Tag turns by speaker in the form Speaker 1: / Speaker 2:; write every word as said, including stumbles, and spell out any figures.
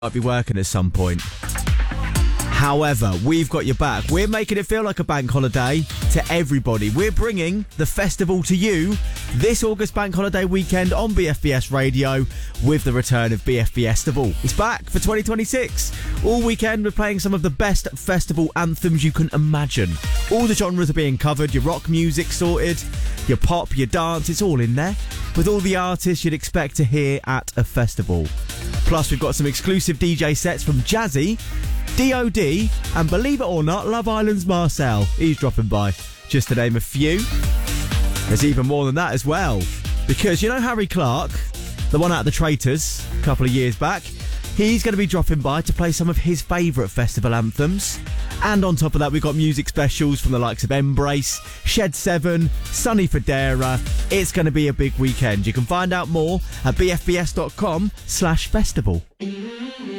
Speaker 1: I'll be working at some point. However, we've got your back. We're making it feel like a bank holiday to everybody. We're bringing the festival to you this August bank holiday weekend on B F B S Radio with the return of B F B Festival. It's back for twenty twenty-six. All weekend we're playing some of the best festival anthems you can imagine. All the genres are being covered. Your rock music sorted, your pop, your dance, it's all in there. With all the artists you'd expect to hear at a festival. Plus we've got some exclusive D J sets from Jazzy, D O D, and believe it or not, Love Island's Marcel. He's dropping by, just to name a few. There's even more than that as well. Because you know Harry Clark, the one out of the Traitors, a couple of years back, he's going to be dropping by to play some of his favourite festival anthems. And on top of that, we've got music specials from the likes of Embrace, Shed seven, Sonny Fodera. It's going to be a big weekend. You can find out more at bfbs.com slash festival.